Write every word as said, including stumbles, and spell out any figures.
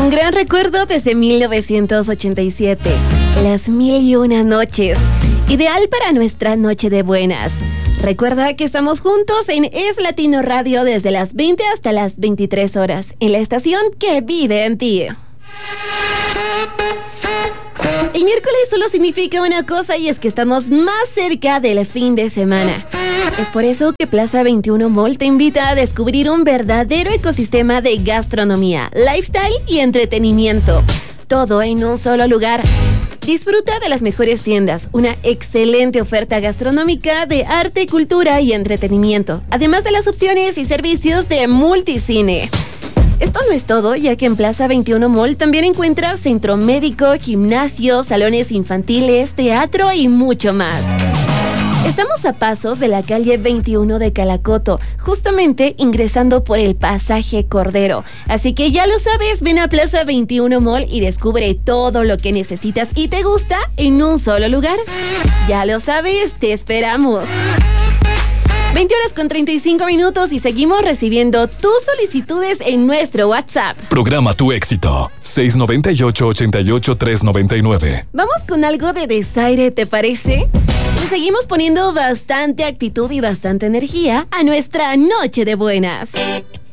Un gran recuerdo desde mil novecientos ochenta y siete, las mil y una noches, ideal para nuestra noche de buenas. Recuerda que estamos juntos en Es Latino Radio desde las veinte hasta las veintitrés horas, en la estación que vive en ti. El miércoles solo significa una cosa, y es que estamos más cerca del fin de semana. Es por eso que Plaza veintiuno Mall te invita a descubrir un verdadero ecosistema de gastronomía, lifestyle y entretenimiento. Todo en un solo lugar. Disfruta de las mejores tiendas, una excelente oferta gastronómica de arte, cultura y entretenimiento, además de las opciones y servicios de multicine. Esto no es todo, ya que en Plaza veintiuno Mall también encuentras centro médico, gimnasio, salones infantiles, teatro y mucho más. Estamos a pasos de la calle veintiuno de Calacoto, justamente ingresando por el pasaje Cordero. Así que ya lo sabes, ven a Plaza veintiuno Mall y descubre todo lo que necesitas y te gusta en un solo lugar. Ya lo sabes, te esperamos. veinte horas con treinta y cinco minutos y seguimos recibiendo tus solicitudes en nuestro WhatsApp. Programa tu éxito. seis nueve ocho, ocho ocho, tres nueve nueve. Vamos con algo de desaire, ¿te parece? Y seguimos poniendo bastante actitud y bastante energía a nuestra noche de buenas.